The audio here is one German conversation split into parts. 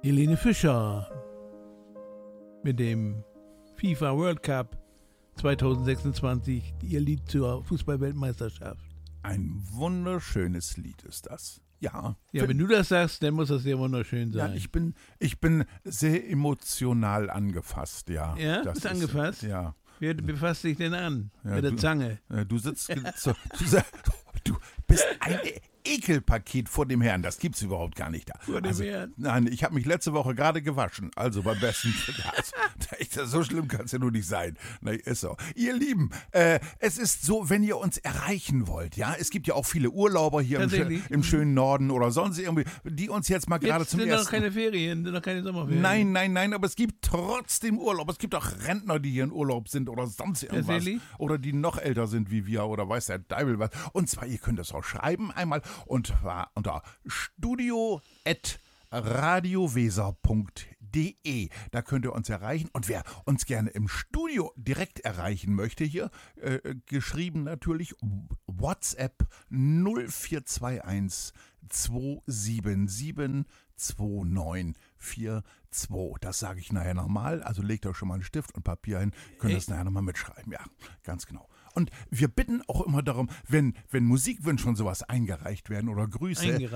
Helene Fischer mit dem FIFA World Cup 2026, ihr Lied zur Fußball-Weltmeisterschaft. Ein wunderschönes Lied ist das. Ja. Ja, wenn du das sagst, dann muss das sehr wunderschön sein. Ja, ich bin sehr emotional angefasst, ja. Ja, bist angefasst? Ja. Wer befasst dich denn an? Ja, mit der Zange? Du sitzt, du bist ein Ekelpaket vor dem Herrn, das gibt's überhaupt gar nicht da. Vor dem Herrn? Nein, ich habe mich letzte Woche gerade gewaschen, also beim besten. So schlimm kann es ja nur nicht sein. Na, ist so. Ihr Lieben, es ist so, wenn ihr uns erreichen wollt, ja, es gibt ja auch viele Urlauber hier im schönen Norden oder sonst irgendwie, die uns jetzt mal gerade zum ersten... Sind noch keine Ferien, sind noch keine Sommerferien. Nein, aber es gibt trotzdem Urlaub. Es gibt auch Rentner, die hier in Urlaub sind oder sonst irgendwas. Tatsächlich? Oder die noch älter sind wie wir oder weiß der Deibel was. Und zwar, ihr könnt das auch schreiben einmal und zwar unter studio@radioweser.de. Da könnt ihr uns erreichen. Und wer uns gerne im Studio direkt erreichen möchte hier, geschrieben natürlich WhatsApp 0421 277 2942. Das sage ich nachher nochmal. Also legt euch schon mal einen Stift und Papier hin. Könnt das nachher nochmal mitschreiben. Ja, ganz genau. Und wir bitten auch immer darum, wenn Musikwünsche und sowas eingereicht werden oder Grüße,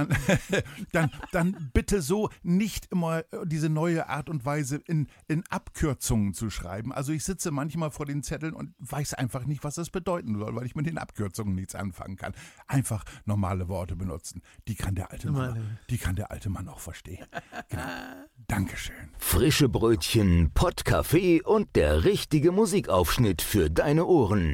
dann bitte so nicht immer diese neue Art und Weise in Abkürzungen zu schreiben. Also ich sitze manchmal vor den Zetteln und weiß einfach nicht, was das bedeuten soll, weil ich mit den Abkürzungen nichts anfangen kann. Einfach normale Worte benutzen. Die kann der alte Mann auch verstehen. Genau. Dankeschön. Frische Brötchen, Pottkaffee und der richtige Musikaufschnitt für deine Ohren.